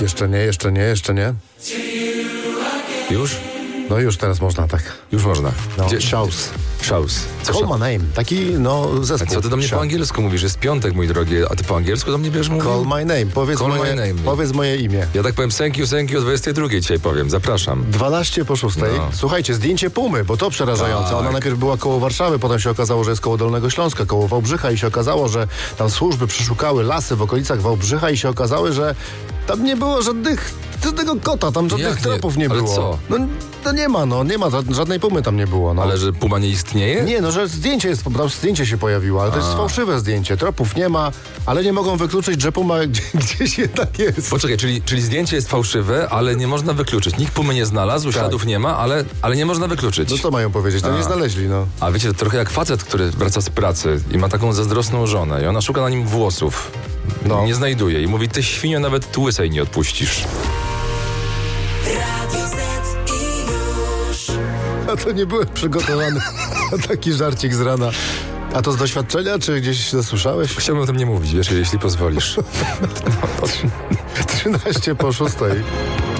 Jeszcze nie. Już? No już teraz można tak. Już można. No. Shows. Co Call my name. Taki, zespół. A co ty do mnie po angielsku mówisz? Jest piątek, mój drogi, a ty po angielsku do mnie będziesz mówił? Call my name. Powiedz moje imię. Ja tak powiem thank you o 22 dzisiaj powiem. Zapraszam. 12 po 6. No. Słuchajcie, zdjęcie Pumy, bo to przerażające. Tak. Ona najpierw była koło Warszawy, potem się okazało, że jest koło Dolnego Śląska, koło Wałbrzycha i się okazało, że tam służby przeszukały lasy w okolicach Wałbrzycha i się okazało, że tam nie było żadnego kota, tam żadnych tropów nie Ale było. co? No to nie ma, żadnej Pumy tam nie było. No. Ale że Puma nie istnieje? Nie, że zdjęcie się pojawiło, ale to jest fałszywe zdjęcie. Tropów nie ma, ale nie mogą wykluczyć, że Puma gdzieś jednak jest. Poczekaj, czyli zdjęcie jest fałszywe, ale nie można wykluczyć. Nikt Pumy nie znalazł, śladów nie ma, ale nie można wykluczyć. No co mają powiedzieć? To nie znaleźli, no. A wiecie, to trochę jak facet, który wraca z pracy i ma taką zazdrosną żonę i ona szuka na nim włosów. No. Nie znajduje i mówi, ty świnio nawet tu łysej nie odpuścisz. A to nie byłem przygotowany na taki żarcik z rana. A to z doświadczenia, czy gdzieś zasłyszałeś? Chciałbym o tym nie mówić, wiesz, jeśli pozwolisz. 13 po 6.